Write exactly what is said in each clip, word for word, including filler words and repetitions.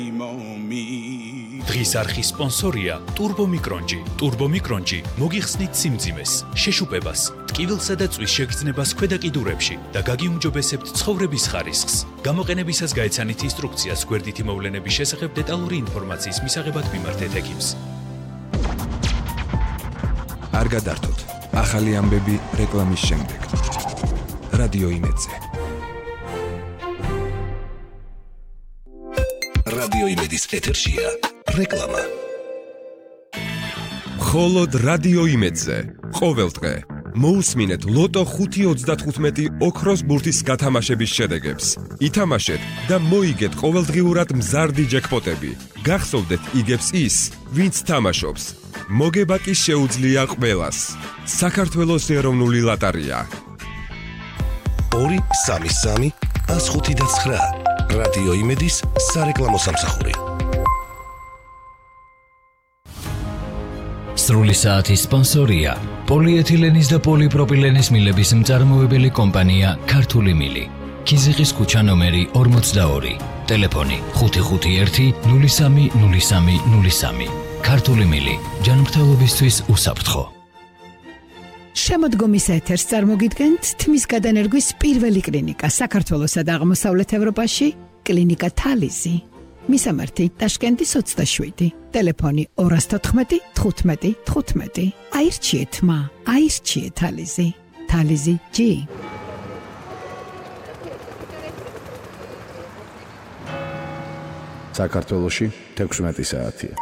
დღის არხის სპონსორია Turbo Micronji. Turbo Micronji მოგიხსნით სიმძიმეს, შეშუპებას, ტკივილსა და წვის შეგრძნებას ქვედა კიდურებში და გაგიუმჯობესებთ ცხოვრების ხარისხს. გამოყენებისას გაეცანით ინსტრუქციას გვერდითი მოვლენების შესახებ დეტალური ინფორმაციის მისაღებად მიმართეთ ექიმს. არ გადართოთ. ახალი ამბები რეკლამის შემდეგ. რადიო იმედზე. რადიო იმედის ეთერშია რეკლამა. მხოლოდ რადიო იმედზე ყოველდღე მოусმინეთ ლოტო ხუთი ოცდათხუთმეტი ოქროს ბურთის გათამაშების შედეგებს. ითამაშეთ და მოიგეთ ყოველდღიურად მზარდი ჯეკპოტები. გახსოვდეთ იგებს ის, ვინც თამაშობს. მოგება კი შეუძლია ყველას. საქართველოს ეროვნული ლოტარია. ორი სამი სამი ას ხუთი და ცხრა. რადიო იმედის სარეკლამო სამსახური. სრული საათის სპონსორია პოლიეთილენის და პოლიპროპილენის მილების მწარმოებელი კომპანია ქართული მილი. ქიზიყის ქუჩა ნომერი ორმოცდაორი. ტელეფონი ხუთი ხუთი ერთი ნული სამი ნული სამი ნული სამი. ქართული მილი ჯანმრთელობისთვის უსაფრთხო. შემოდგომის ეთერს წარმოგიდგენთ თმის გადანერგვის პირველი კლინიკა საქართველოსა და აღმოსავლეთ ევროპაში, კლინიკა თალიზი. მისამართი ტაშკენტის ოცდაშვიდი. ტელეფონი ორას თოთხმეტი თხუთმეტი თხუთმეტი. აირჩიეთ მა, აირჩიეთ თალიზი. თალიზი ჯი. საქართველოში თექვსმეტი საათია.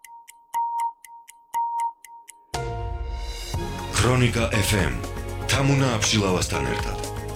ქრონიკა ეფ ემ თამუნა აბშილავასთან ერთად.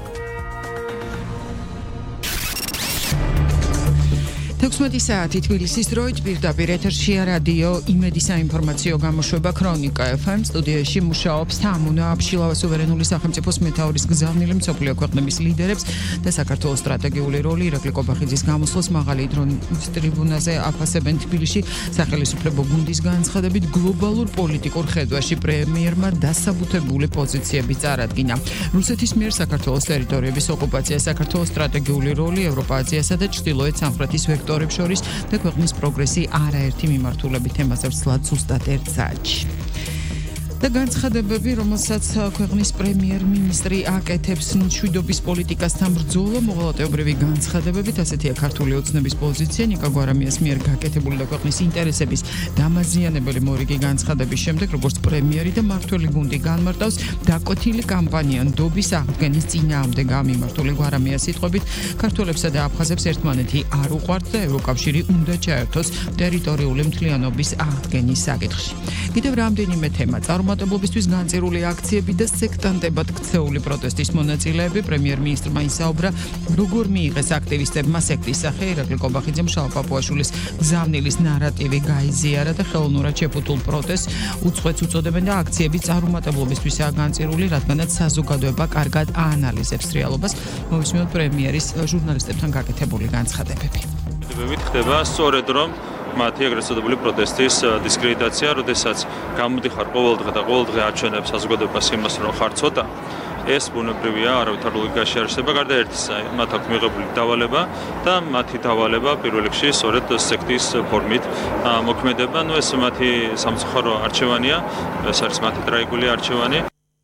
თექვსმეტი საათი თბილისის დროით პირდაპირ ეთერშია რადიო იმედის საინფორმაციო გამოშვება ქრონიკა ეფ ემ. სტუდიაში მუშაობს თამუნა აბშილავა, სუვერენული სახელმწიფოს მეთაურის გზავნილი მსოფლიო ქვეყნების ლიდერებს და საქართველოს სტრატეგიული როლი ირაკლი კობახიძის გამოსვლას მაღალი დრონის ტრიბუნაზე აფასებენ. თბილისში სახელმწიფო გუნდის განცხადებით გლობალურ პოლიტიკურ ხედვაში პრემიერმა დასაბუთებული პოზიციები წარადგინა. რუსეთის მიერ საქართველოს ტერიტორიების ოკუპაცია, საქართველოს სტრატეგიული როლი ევროპა-აზიასა და ჩრდილოეთ სამხრეთის ვექტორ შორის და ქვეყნის პროგრესი არაერთი მიმართულებით თემაზე ვცლად ზუსტად ერთ საათში. და განცხადებები, რომელსაც ქვეყნის პრემიერ-მინისტრი აკეთებს მშვიდობის პოლიტიკასთან ბრძოლა, მოღალატეობრივი განცხადებებით, ასეთია ქართული ოცნების პოზიცია ნიკა გვარამიას მიერ გაკეთებული და ქვეყნის ინტერესების დამაზიანებელი მორიგი განცხადების შემდეგ, როგორც პრემიერი და მმართველი გუნდი განმარტავს დაკვეთილი კამპანია ნდობის აღდგენის წინააღმდეგ. გამიმართული გვარამიას სიტყვებით, ქართველებსა და აფხაზებს ერთმანეთი არ უყვართ და ევროკავშირი უნდა ჩაერთოს ტერიტორიული მთლიანობის აღდგენის საკითხში. კიდევ რამდენიმე თემა წარმატებობისთვის განწირული აქციები და სექტანტებად ქცეული პროტესტის მონაწილეები. პრემიერ-მინისტრმა ისაუბრა, როგორ მიიღეს აქტივისტებმა სექტის სახე. ირაკლი კობახიძემ შალვა-პაპუაშვილის გზავნილის ნარატივი გაიზიარა და ხელოვნურად შეფუთულ პროტესტს უწყვეტს უწოდებენ და აქციები წარმატებობისთვისაა განწირული, რადგანაც საზოგადოება კარგად აანალიზებს რეალობას. მოვისმინოთ პრემიერის ჟურნალისტებთან გაკეთებული განცხადებები. ხდება სწორედ რომ მათი ეგრეთ წოდებული პროტესტის დისკრედიტაცია, როდესაც გამოდიხარ ყოველდღე და ყოველდღე აჩვენებს საზოგადოებას იმას, რომ ხარ ცოტა, ეს ბუნებრივია, არავითარ ლოგიკაში არ არსება. გარდა ერთისა, მათ აქვს მიღებული დავალება და მათი დავალება პირველ რიგში სწორედ სექტის ფორმით მოქმედება. ნუ ეს მათი სამწუხარო არჩევანია, ეს არის მათი ტრაგიკული არჩევანი.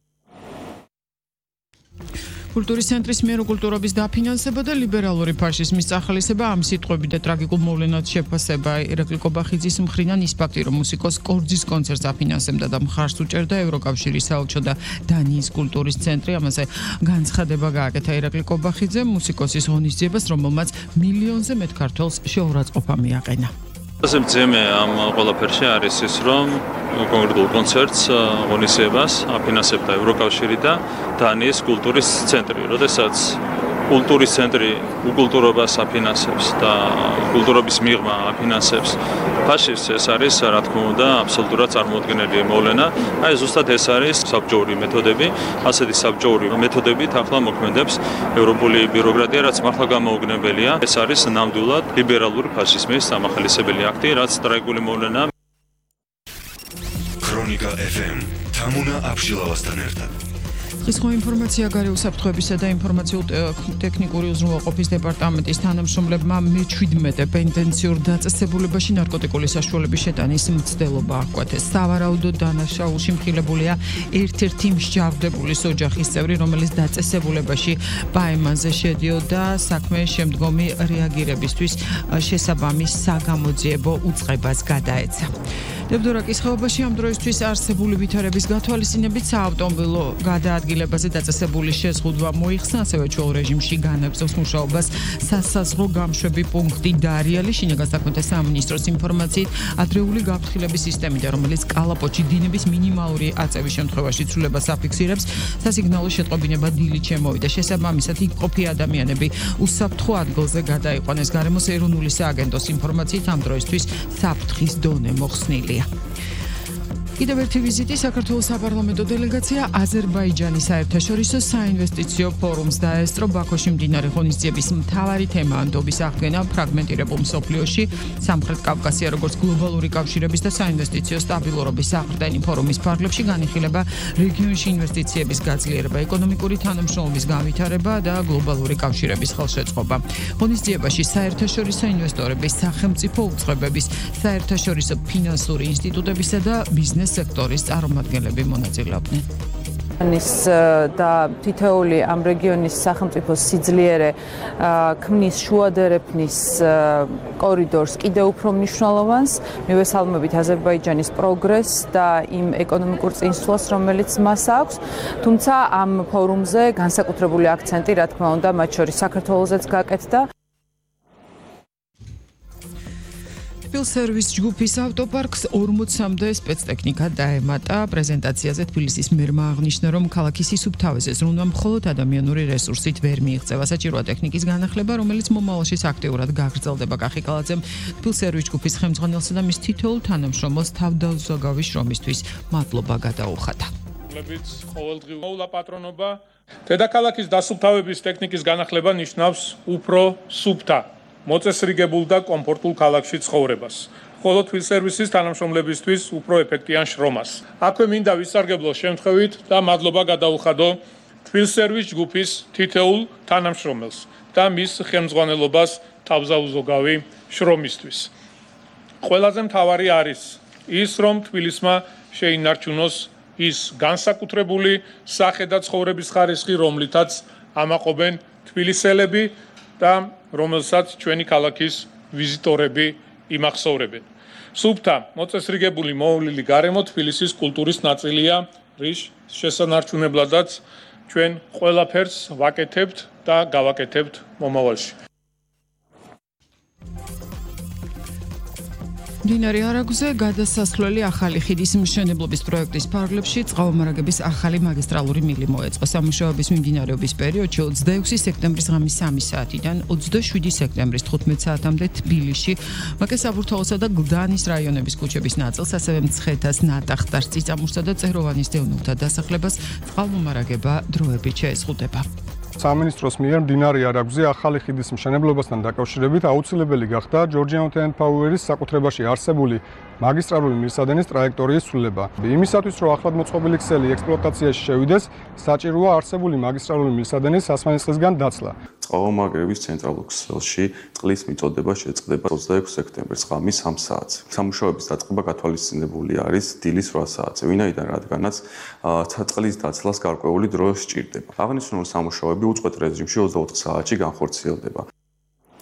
კულტურის ცენტრის მიერ კულტურობის დაფინანსება და ლიბერალური ფაშიზმის წახალისება, ამ სიტყვები და ტრაგიკულ მოვლენად შეფასება ირაკლი კობახიძის მხრიდან ის ფაქტი, რომ მუსიკოს კორძის კონცერტს აფინანსებდა და მხარს უჭერდა ევროკავშირის საელჩო და დანიის კულტურის ცენტრი. ამაზე განცხადება გააკეთა ირაკლი კობახიძემ მუსიკოსის ღონისძიებას, რომელმაც მილიონზე მეტ ქართველს შეურაცხყოფა მიაყენა. ასე მძიმე ამ ყველაფერში არის ის, რომ კონკრეტულ კონცერტს ღონისძიებას აფინანსებდა ევროკავშირი და დანიის კულტურის ცენტრი, როდესაც კულტურის ცენტრი უკულტურობას აფინანსებს და კულტურობის მიღმა აფინანსებს ფაშიზმს, ეს არის რა თქმა უნდა აბსოლუტურად წარმოუდგენელი მოვლენა. აი ზუსტად ეს არის საბჭოური მეთოდები, ასეთი საბჭოური მეთოდებით ახლა მოქმედებს ევროპული ბიუროკრატია, რაც მართლა გამოუგნებელია. ეს არის ნამდვილად ლიბერალური ფაშიზმის სამახელისებელი აქტი, რაც ტრაგიკული მოვლენაა. ქრონიკა ეფ ემ თამუნა აბშილავასთან ერთად. დღის ხო ინფორმაცია გარე უსაფრთხოებისა და ინფორმაციულ-ტექნიკური უზრუნველყოფის დეპარტამენტის თანამშრომლებმა მე შვიდმეტე პენტენციურ დაწესებულებაში ნარკოტიკული საშუალების შეტანის მცდელობა აღკვეთეს. სავარაუდოდ დანაშაულში მხილებულია ერთ-ერთი მსჯავრდებულის ოჯახის წევრი, რომელიც დაწესებულებაში პაემანზე შედიოდა საქმე შემდგომი რეაგირებისთვის შესაბამის საგამოძიებო უწყებას გადაეცა. დებდორაკის ხეობაში ამ დროისთვის არსებული ვითარების გათვალისწინებით საავტომობილო გადაადგილებაზე დაწესებული შეზღუდვა მოიხსნა, ასევე ჩვეულ რეჟიმში განაგრძობს მუშაობას სასაზღვრო გამშვები პუნქტი დარიალი. შინაგან საქმეთა სამინისტროს ინფორმაციით, ადრეული გაფრთხილების სისტემიდან, რომელიც კალაპოტში დინების მინიმალური აწევის შემთხვევაში ცვლილებას აფიქსირებს, სასიგნალო შეტყობინება დილით შემოვიდა. შესაბამისად, იქ მყოფი ადამიანები უსაფრთხო ადგილზე გადაიყვანეს. გარემოს ეროვნული სააგენტოს ინფორმაციით, ამ დროისთვის საფრთხის დონე მოხსნილია. კიდევ ერთი ვიზიტი საქართველოს საპარლამენტო დელეგაცია აზერბაიჯანის საერთაშორისო საინვესტიციო ფორუმს დაესწრო. ბაქოში მდინარე ღონისძიების მთავარი თემაა ნდობის აღდგენა ფრაგმენტირებულ მსოფლიოში, სამხრეთ კავკასია როგორც გლობალური კავშირების და საინვესტიციო სტაბილურობის საყრდენი ფორუმის ფარგლებში განიხილება რეგიონში ინვესტიციების გაძლიერება, ეკონომიკური თანამშრომლობის განვითარება და გლობალური კავშირების ხელშეწყობა. ღონისძიებაში საერთაშორისო ინვესტორების, სახელმწიფო უწყებების, საერთაშორისო ფინანსური ინსტიტუტებისა და ბიზნეს სექტორის წარმომადგენლები მონაწილეობდნენ. და თითოეული ამ რეგიონის სახელმწიფოს სიძლიერე ქმნის შუადერეფნის კორიდორს კიდევ უფრო მნიშვნელოვანს, მივესალმებით აზერბაიჯანის პროგრესს და იმ ეკონომიკურ წინსვლას, რომელიც მას აქვს. თუმცა ამ ფორუმზე განსაკუთრებული აქცენტი, რა თქმა უნდა, მათ შორის საქართველოსაც გაკეთდა. თბილსერვის ჯგუფის ავტოპარკს ორმოცამდე სპეცტექნიკა დაემატა. პრეზენტაციაზე თბილისის მერმა აღნიშნა, რომ ქალაქის ისუფთავეზე ზრუნვა მხოლოდ ადამიანური რესურსით ვერ მიიღწევა. საჭიროა ტექნიკის განახლება, რომელიც მომავალში აქტიურად გაგრძელდება. კახიკალაძემ თბილსერვის ჯგუფის ხელმძღვანელსა და მის თითოეულ თანამშრომელს თავდაზოგავი შრომისთვის მადლობა გადაუხადა. ყოველდღიურ პატრონობა დედაქალაქის დასუფთავების ტექნიკის განახლება ნიშნავს უფრო სუფთა, მოწესრიგებულ და კომფორტულ ქალაქში ცხოვრებას, ხოლო თბილსერვისის თანამშრომლებისთვის უფრო ეფექტიან შრომას. აქვე მინდა ვისარგებლო შემთხვევით და მადლობა გადაუხადო თბილსერვის ჯგუფის თითოეულ თანამშრომელს და მის ხელმძღვანელობას თავზაუზოგავი შრომისთვის. ყველაზე მთავარი არის ის, რომ თბილისმა შეინარჩუნოს ის განსაკუთრებული სახე და ცხოვრების ხარისხი, რომლითაც ამაყობენ თბილისელები და რომელსაც ჩვენი ქალაქის ვიზიტორები იმახსოვრებენ. სუფთა, მოწესრიგებული მოვლილი გარემო თბილისის კულტურის ნაწილია, რის შესანარჩუნებლადაც ჩვენ ყველაფერს ვაკეთებთ და გავაკეთებთ მომავალში. მდინარე არაგვზე გადასასვლელი ახალი ხიდის მშენებლობის პროექტის ფარგლებში წყალმომარაგების ახალი მაგისტრალური მილი მოეწყო. სამუშაოების მიმდინარეობის პერიოდში ოცდაექვსი სექტემბრის ღამის სამი საათიდან ოცდაშვიდი სექტემბრის თხუთმეტ საათამდე თბილისში, მაკე-საბურთალოსა და გლდანის რაიონების ქუჩების ნაწილს, ასევე მცხეთას, ნატახტარს, წიწამურსა და წეროვანის დევნილთა დასახლებას წყალმომარაგება დროებით შეეზღუდება. სამინისტროს მიერ მდინარე არაგვზე ახალი ხიდის მშენებლობასთან დაკავშირებით აუცილებელი გახდა ჯორჯიანო თენდპაუერის საკუთრებაში არსებული მაგისტრალური მილსადენის ტრაექტორიის ცვლილება. იმისათვის, რომ ახლად მოწყობილი ქსელი ექსპლუატაციაში შევიდეს, საჭიროა არსებული მაგისტრალური მილსადენის სასმანისხისგან დაცლა. წყალმომარაგების ცენტრალურ ქსელში წყლის მიწოდება შეწყდება ოცდაექვსი სექტემბრის ღამის სამ საათზე. სამუშაოების დაწყება გათვალისწინებული არის დილის რვა საათზე, ვინაიდან რადგანაც წყლის დაცლას გარკვეული დრო სჭირდება. აღნიშნული სამუშაოები უწყვეტ რეჟიმში ოცდაოთხ საათში განხორციელდება.